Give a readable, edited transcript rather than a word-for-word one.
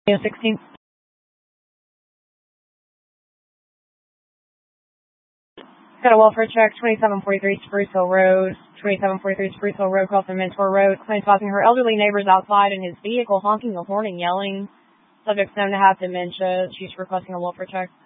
16. Got a welfare check, 2743 Spruce Hill Road. 2743 Spruce Hill Road, crossing Mentor Road. Claims passing her elderly neighbors outside in his vehicle, honking the horn and yelling. Subject's known to have dementia. She's requesting a welfare check.